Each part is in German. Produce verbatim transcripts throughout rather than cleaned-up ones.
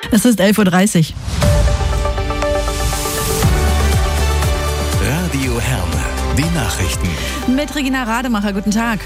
Es ist elf Uhr dreißig. Radio Herne, die Nachrichten. Mit Regina Rademacher, guten Tag.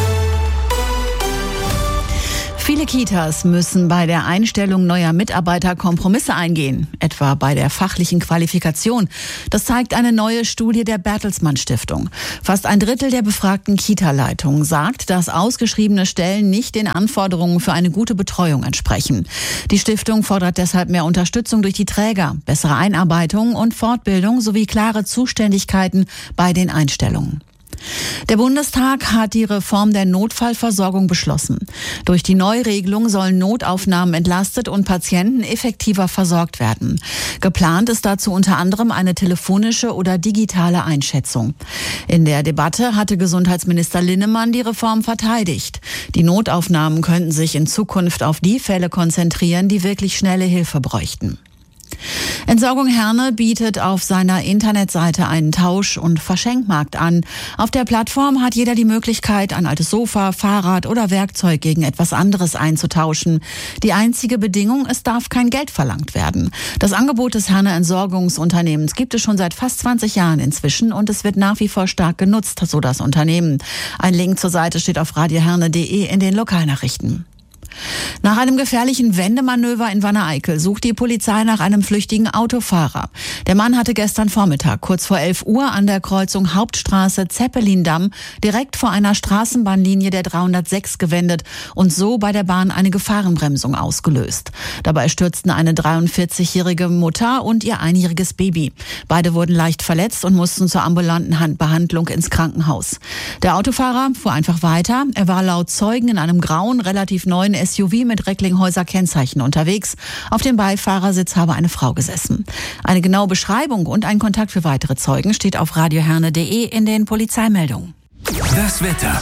Viele Kitas müssen bei der Einstellung neuer Mitarbeiter Kompromisse eingehen, etwa bei der fachlichen Qualifikation. Das zeigt eine neue Studie der Bertelsmann Stiftung. Fast ein Drittel der befragten Kita-Leitungen sagt, dass ausgeschriebene Stellen nicht den Anforderungen für eine gute Betreuung entsprechen. Die Stiftung fordert deshalb mehr Unterstützung durch die Träger, bessere Einarbeitung und Fortbildung sowie klare Zuständigkeiten bei den Einstellungen. Der Bundestag hat die Reform der Notfallversorgung beschlossen. Durch die Neuregelung sollen Notaufnahmen entlastet und Patienten effektiver versorgt werden. Geplant ist dazu unter anderem eine telefonische oder digitale Einschätzung. In der Debatte hatte Gesundheitsminister Linnemann die Reform verteidigt. Die Notaufnahmen könnten sich in Zukunft auf die Fälle konzentrieren, die wirklich schnelle Hilfe bräuchten. Entsorgung Herne bietet auf seiner Internetseite einen Tausch- und Verschenkmarkt an. Auf der Plattform hat jeder die Möglichkeit, ein altes Sofa, Fahrrad oder Werkzeug gegen etwas anderes einzutauschen. Die einzige Bedingung, es darf kein Geld verlangt werden. Das Angebot des Herne Entsorgungsunternehmens gibt es schon seit fast zwanzig Jahren inzwischen und es wird nach wie vor stark genutzt, so das Unternehmen. Ein Link zur Seite steht auf radio herne punkt de in den Lokalnachrichten. Nach einem gefährlichen Wendemanöver in Wanne-Eickel sucht die Polizei nach einem flüchtigen Autofahrer. Der Mann hatte gestern Vormittag kurz vor elf Uhr an der Kreuzung Hauptstraße Zeppelindamm direkt vor einer Straßenbahnlinie der dreihundertsechs gewendet und so bei der Bahn eine Gefahrenbremsung ausgelöst. Dabei stürzten eine dreiundvierzigjährige Mutter und ihr einjähriges Baby. Beide wurden leicht verletzt und mussten zur ambulanten Handbehandlung ins Krankenhaus. Der Autofahrer fuhr einfach weiter. Er war laut Zeugen in einem grauen, relativ neuen S U V mit Recklinghäuser Kennzeichen unterwegs. Auf dem Beifahrersitz habe eine Frau gesessen. Eine genaue Beschreibung und ein Kontakt für weitere Zeugen steht auf radio herne punkt de in den Polizeimeldungen. Das Wetter.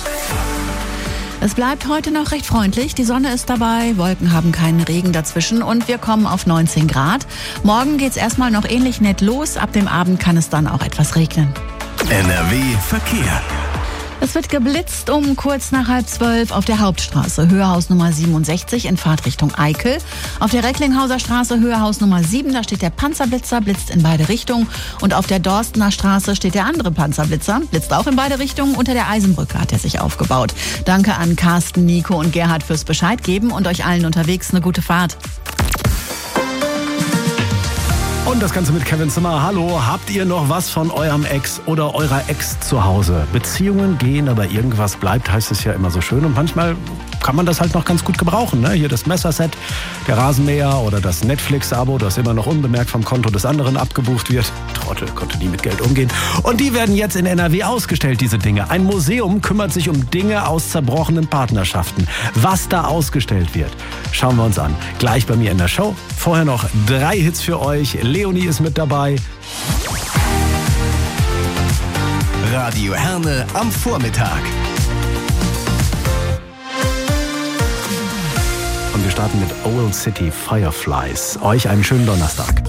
Es bleibt heute noch recht freundlich. Die Sonne ist dabei, Wolken haben keinen Regen dazwischen und wir kommen auf neunzehn Grad. Morgen geht's erstmal noch ähnlich nett los. Ab dem Abend kann es dann auch etwas regnen. N R W Verkehr. Es wird geblitzt um kurz nach halb zwölf auf der Hauptstraße, Höhehaus Nummer siebenundsechzig in Fahrtrichtung Eickel. Auf der Recklinghauser Straße, Höhehaus Nummer sieben, da steht der Panzerblitzer, blitzt in beide Richtungen. Und auf der Dorstener Straße steht der andere Panzerblitzer, blitzt auch in beide Richtungen. Unter der Eisenbrücke hat er sich aufgebaut. Danke an Carsten, Nico und Gerhard fürs Bescheid geben und euch allen unterwegs eine gute Fahrt. Und das Ganze mit Kevin Zimmer. Hallo, habt ihr noch was von eurem Ex oder eurer Ex zu Hause? Beziehungen gehen, aber irgendwas bleibt, heißt es ja immer so schön. Und manchmal kann man das halt noch ganz gut gebrauchen. Ne? Hier das Messerset, der Rasenmäher oder das Netflix-Abo, das immer noch unbemerkt vom Konto des anderen abgebucht wird. Trottel, konnte nie mit Geld umgehen. Und die werden jetzt in N R W ausgestellt, diese Dinge. Ein Museum kümmert sich um Dinge aus zerbrochenen Partnerschaften. Was da ausgestellt wird, schauen wir uns an. Gleich bei mir in der Show. Vorher noch drei Hits für euch. Leonie ist mit dabei. Radio Herne am Vormittag. Und wir starten mit Owl City Fireflies. Euch einen schönen Donnerstag.